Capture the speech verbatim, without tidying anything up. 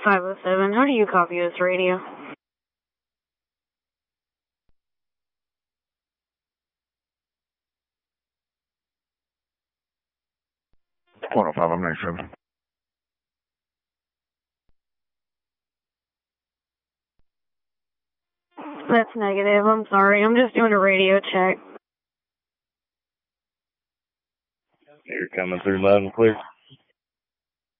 five oh seven. How do you copy this radio? one oh five, I'm ninety-seven. That's negative. I'm sorry. I'm just doing a radio check. You're coming through loud and clear.